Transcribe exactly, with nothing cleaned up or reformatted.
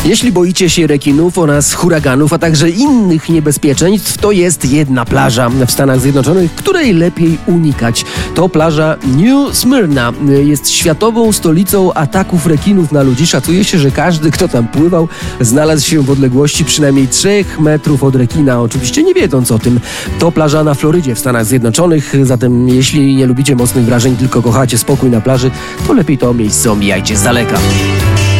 Jeśli boicie się rekinów oraz huraganów, a także innych niebezpieczeństw, to jest jedna plaża w Stanach Zjednoczonych, której lepiej unikać. To plaża New Smyrna. Jest światową stolicą ataków rekinów na ludzi. Szacuje się, że każdy, kto tam pływał, znalazł się w odległości przynajmniej trzech metrów od rekina. Oczywiście nie wiedząc o tym. To plaża na Florydzie w Stanach Zjednoczonych. Zatem jeśli nie lubicie mocnych wrażeń, tylko kochacie spokój na plaży, to lepiej to miejsce omijajcie z daleka.